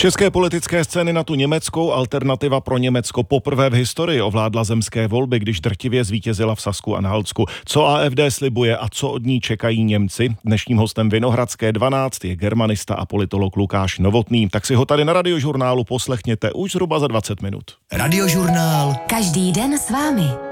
české politické scény na tu německou Alternativa pro Německo poprvé v historii ovládla zemské volby, když drtivě zvítězila v Sasku a Halsku. Co AfD slibuje a co od ní čekají Němci? Dnešním hostem Vinohradské 12 je germanista a politolog Lukáš Novotný. Tak si ho tady na Radiožurnálu poslechněte už zhruba za 20 minut. Radiožurnál. Každý den s vámi.